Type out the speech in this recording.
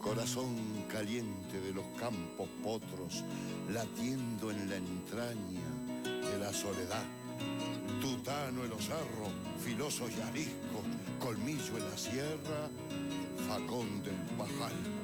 Corazón caliente de los campos potros, latiendo en la entraña de la soledad. Tutano en los cerros, filoso y arisco, colmillo en la sierra, facón del pajal.